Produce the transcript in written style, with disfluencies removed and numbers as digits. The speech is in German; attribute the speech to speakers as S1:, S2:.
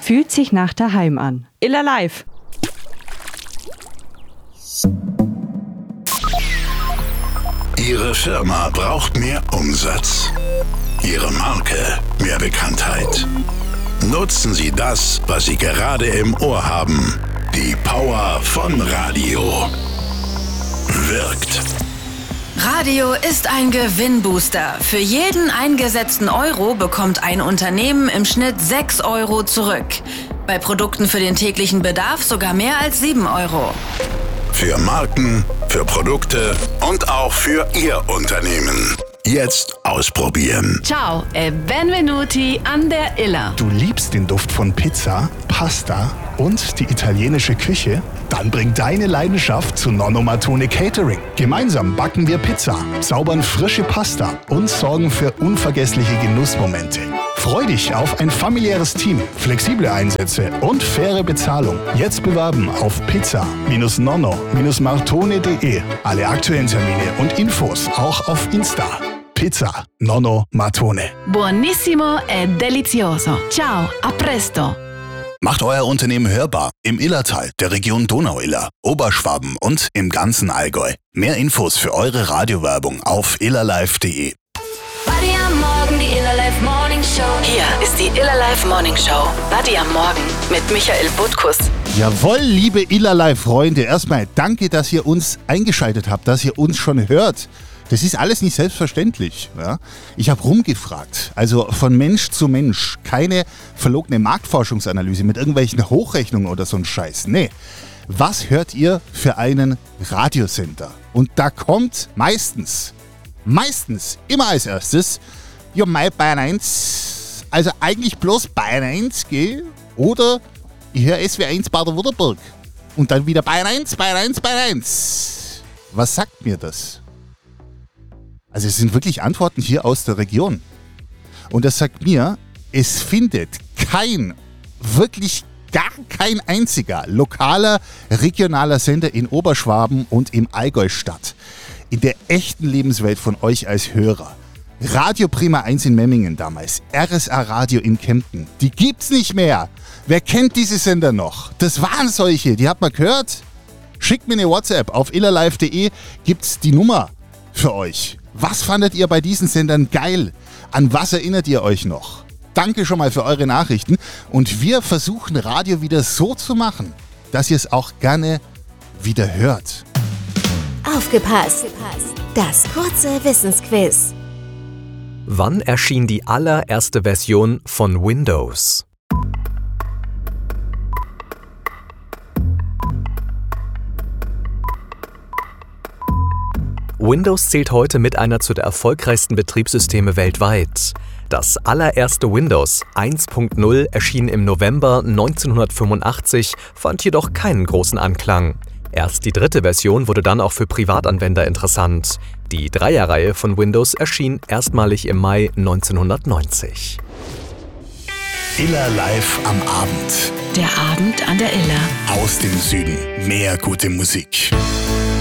S1: fühlt sich nach daheim an. Iller Live.
S2: Ihre Firma braucht mehr Umsatz. Ihre Marke mehr Bekanntheit. Nutzen Sie das, was Sie gerade im Ohr haben. Die Power von Radio. Wirkt.
S3: Radio ist ein Gewinnbooster. Für jeden eingesetzten Euro bekommt ein Unternehmen im Schnitt 6 Euro zurück. Bei Produkten für den täglichen Bedarf sogar mehr als 7 Euro.
S2: Für Marken, für Produkte und auch für Ihr Unternehmen. Jetzt ausprobieren.
S3: Ciao e benvenuti an der Iller.
S4: Du liebst den Duft von Pizza, Pasta und die italienische Küche? Dann bring deine Leidenschaft zu Nonno Mattone Catering. Gemeinsam backen wir Pizza, zaubern frische Pasta und sorgen für unvergessliche Genussmomente. Freu dich auf ein familiäres Team, flexible Einsätze und faire Bezahlung. Jetzt bewerben auf pizza-nonno-martone.de. Alle aktuellen Termine und Infos auch auf Insta. Pizza Nonno Mattone.
S3: Buonissimo e delizioso. Ciao, a presto.
S4: Macht euer Unternehmen hörbar im Illertal, der Region Donau-Iller, Oberschwaben und im ganzen Allgäu. Mehr Infos für eure Radiowerbung auf illerlive.de.
S5: Buddy am Morgen, die Iller Live Morning Show.
S3: Hier ist die Iller Live Morning Show. Buddy am Morgen mit Michael Butkus.
S6: Jawohl, liebe Illerlei-Freunde, erstmal danke, dass ihr uns eingeschaltet habt, dass ihr uns schon hört. Das ist alles nicht selbstverständlich. Ja? Ich habe rumgefragt, also von Mensch zu Mensch, keine verlogene Marktforschungsanalyse mit irgendwelchen Hochrechnungen oder so ein Scheiß. Nee, was hört ihr für einen Radiosender? Und da kommt meistens, immer als erstes, ja, mein Bayern 1, also eigentlich bloß Bayern 1, gell? Oder ich höre SW1 Baden-Württemberg. Und dann wieder Bayern 1, Bayern 1, Bayern 1. Was sagt mir das? Also es sind wirklich Antworten hier aus der Region. Und das sagt mir, es findet wirklich gar kein einziger lokaler, regionaler Sender in Oberschwaben und im Allgäu statt. In der echten Lebenswelt von euch als Hörer. Radio Prima 1 in Memmingen damals, RSA Radio in Kempten, die gibt's nicht mehr. Wer kennt diese Sender noch? Das waren solche, die hat man gehört. Schickt mir eine WhatsApp, auf illerlive.de gibt's die Nummer für euch. Was fandet ihr bei diesen Sendern geil? An was erinnert ihr euch noch? Danke schon mal für eure Nachrichten und wir versuchen Radio wieder so zu machen, dass ihr es auch gerne wieder hört.
S7: Aufgepasst! Das kurze Wissensquiz.
S8: Wann erschien die allererste Version von Windows? Windows zählt heute mit einer zu der erfolgreichsten Betriebssysteme weltweit. Das allererste Windows 1.0 erschien im November 1985, fand jedoch keinen großen Anklang. Erst die dritte Version wurde dann auch für Privatanwender interessant. Die Dreierreihe von Windows erschien erstmalig im Mai 1990.
S4: Iller Live am Abend.
S3: Der Abend an der Iller.
S4: Aus dem Süden. Mehr gute Musik.